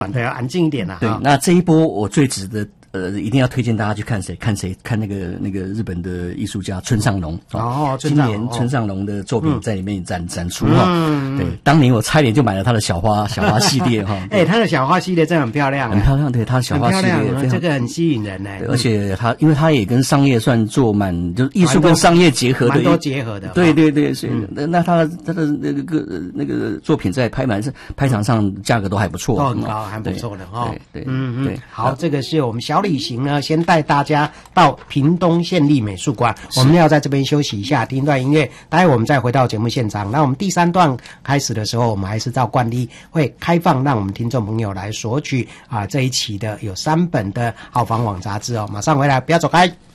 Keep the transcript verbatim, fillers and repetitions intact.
对，安静一点啦。 对，那这一波我最值得。呃，一定要推荐大家去看谁？看谁？看那个那个日本的艺术家村上隆哦， 今年村上隆的作品在里面展、嗯、展出哈。嗯，对，当年我差点就买了他的小花小花系列哈。 哎，他的小花系列真的很漂亮， 很漂亮，对，他的小花系列这个很吸引人呢。 而且他因为他也跟商业算做蛮，就是艺术跟商业结合的， 蛮多结合的。 对对对，所以那、嗯、那他他的那个那个作品在拍卖拍场上价格都还不错， 都很高，还不错的哈。 对对， 嗯嗯，好，这个是我们小旅行呢，先带大家到屏东县立美术馆，我们要在这边休息一下，听一段音乐，待会我们再回到节目现场。那我们第三段开始的时候，我们还是照惯例会开放，让我们听众朋友来索取啊这一期的有三本的好房网杂志哦。马上回来，不要走开。